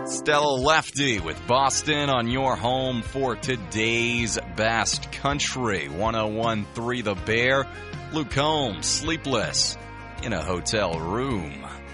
Stella Lefty with Boston on your home for today's best country. 101.3 The Bear. Luke Combs, Sleepless in a Hotel Room.